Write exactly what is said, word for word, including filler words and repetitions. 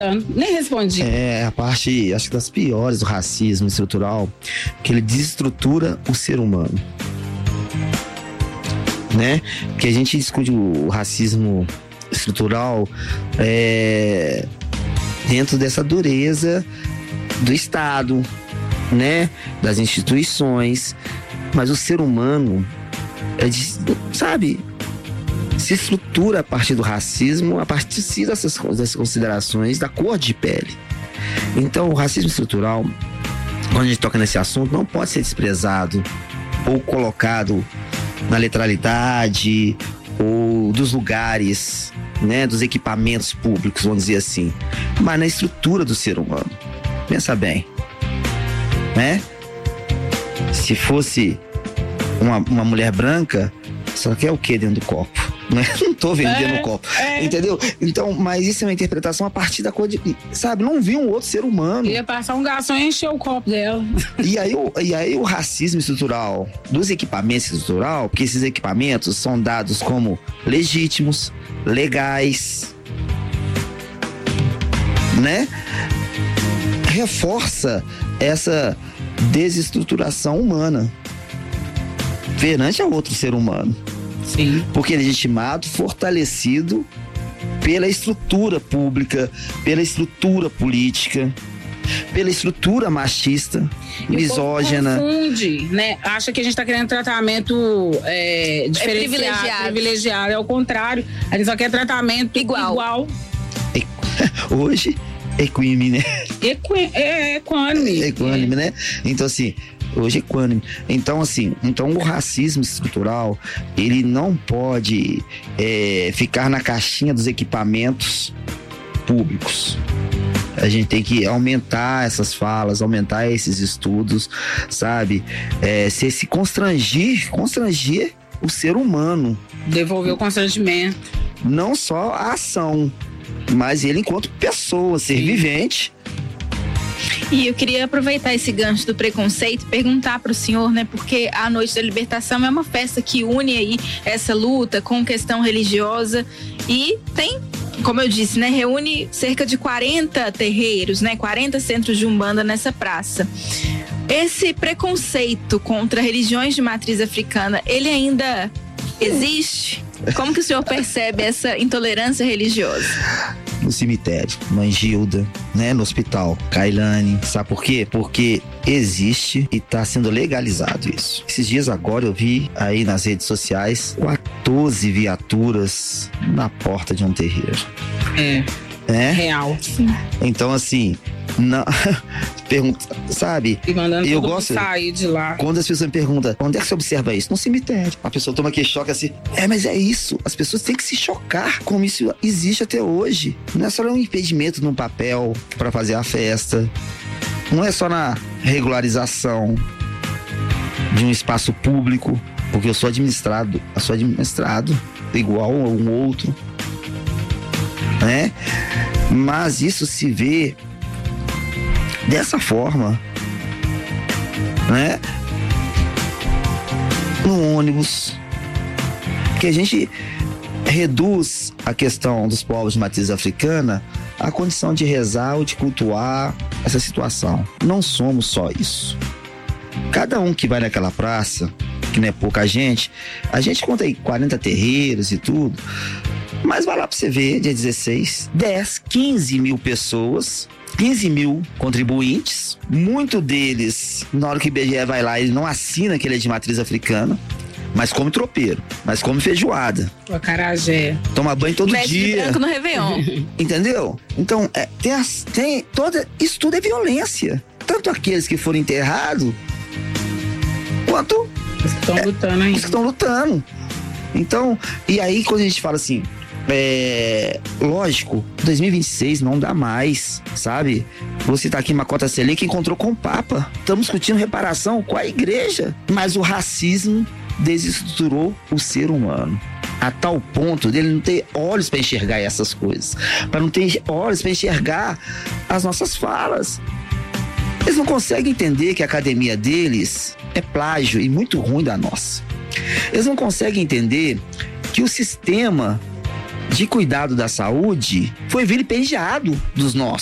Nem respondi. É a parte, acho que das piores do racismo estrutural, que ele desestrutura o ser humano. Né? Porque a gente discute o racismo estrutural é, dentro dessa dureza do Estado, né? Das instituições, mas o ser humano é de, sabe, se estrutura a partir do racismo, a partir dessas, dessas considerações da cor de pele. Então o racismo estrutural, quando a gente toca nesse assunto, não pode ser desprezado ou colocado na letralidade ou dos lugares, né, dos equipamentos públicos, vamos dizer assim, mas na estrutura do ser humano. Pensa bem, né? Se fosse uma, uma mulher branca, só quer o que dentro do copo? Né? Não tô vendendo o é, copo, é. Entendeu? Então, mas isso é uma interpretação a partir da cor de, sabe? Não vi um outro ser humano. Ia passar um garçom e encher o copo dela. E aí, o, e aí o racismo estrutural dos equipamentos estrutural, porque esses equipamentos são dados como legítimos, legais, né? Reforça essa desestruturação humana perante a outro ser humano. Sim. Porque é legitimado, fortalecido pela estrutura pública, pela estrutura política, pela estrutura machista, e misógina. Confunde, né? Acha que a gente está querendo tratamento é, diferenciado, é privilegiado. privilegiado. É o contrário. A gente só quer tratamento igual. igual. Hoje, equime, né? Equi, é equânime. É equânime, é. né? Então, assim, hoje é equânime. Então, assim, então o racismo estrutural, ele não pode é, ficar na caixinha dos equipamentos públicos. A gente tem que aumentar essas falas, aumentar esses estudos, sabe? É, se, se constrangir, constrangir o ser humano. Devolver o constrangimento. Não só a ação, mas ele enquanto pessoa, ser Sim. vivente. E eu queria aproveitar esse gancho do preconceito e perguntar para o senhor, né? Porque a Noite da Libertação é uma festa que une aí essa luta com questão religiosa e tem, como eu disse, né? Reúne cerca de quarenta terreiros, né? quarenta centros de umbanda nessa praça. Esse preconceito contra religiões de matriz africana, ele ainda existe? Como que o senhor percebe essa intolerância religiosa? No cemitério, Mãe Gilda, né? No hospital, Kailane. Sabe por quê? Porque existe e está sendo legalizado isso. Esses dias agora eu vi aí nas redes sociais quatorze viaturas na porta de um terreiro. É. É? Real. Sim. Então, assim, não, pergunta, sabe? E mandando eu todo gosto sair de lá. Quando as pessoas me perguntam, onde é que você observa isso? No cemitério. A pessoa toma aquele choque assim, é, mas é isso. As pessoas têm que se chocar como isso existe até hoje. Não é só um impedimento num papel para fazer a festa. Não é só na regularização de um espaço público, porque eu sou administrado, eu sou administrado igual a um outro, né? Mas isso se vê dessa forma, né? No ônibus, que a gente reduz a questão dos povos de matriz africana à condição de rezar ou de cultuar essa situação. Não somos só isso. Cada um que vai naquela praça, que não é pouca gente, a gente conta aí quarenta terreiros e tudo, mas vai lá pra você ver, dia dezesseis, dez, quinze mil pessoas, quinze mil contribuintes, muito deles, na hora que o I B G E vai lá, ele não assina que ele é de matriz africana, mas come tropeiro, mas come feijoada. O acarajé. Toma banho todo Veste dia. de branco no Réveillon. Entendeu? Então, é, tem, as, tem toda, isso tudo é violência. Tanto aqueles que foram enterrados, quanto os que estão é, lutando ainda. Os que estão lutando. Então, e aí quando a gente fala assim, é, lógico, dois mil e vinte e seis não dá mais, sabe? Você tá aqui em Macota Selê que encontrou com o Papa. Estamos discutindo reparação com a igreja. Mas o racismo desestruturou o ser humano a tal ponto dele não ter olhos para enxergar essas coisas, para não ter olhos para enxergar as nossas falas. Eles não conseguem entender que a academia deles é plágio e muito ruim da nossa. Eles não conseguem entender que o sistema de cuidado da saúde foi vilipendiado dos nossos.